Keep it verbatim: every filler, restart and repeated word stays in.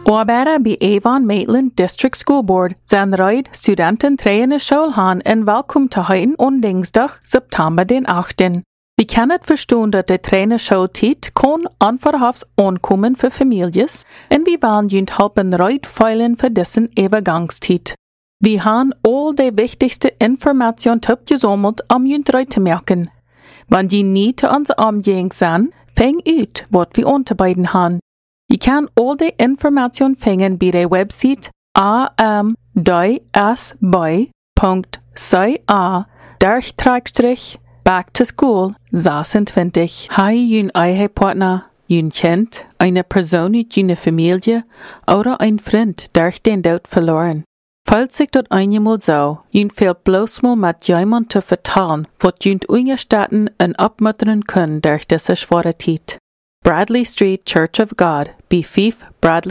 Oabera bij Avon Maitland District School Board zijn ruid studenten trainen schoolhaan en welkom te heten on dinsdag september den achttiende. Vi kan het verstaan dat de trainen schooltijd kon onverhofs aankomen voor families en vi willen junt helpen ruid feilen voor dessen overgangstijd. Vi haben al de wichtigste information opgezameld om junt ruid te merken. Wanneer je niet te onze omgeving zijn, fang uit wat vi onderbeiden haben. Je kan al de information vangen bij de website a m d s b punt c a back to school zesentwintig. Hai jun eigen partner, jun kind, eine Person uit june familie oder ein Freund durch den Tod verloren. Falls sich dat einmal so, jun fehlt bloß mal mit jemand zu vertellen, wat jun ungestatten en abmuttern können durch diese schwere Zeit. Bradley Street Church of God, B five Bradley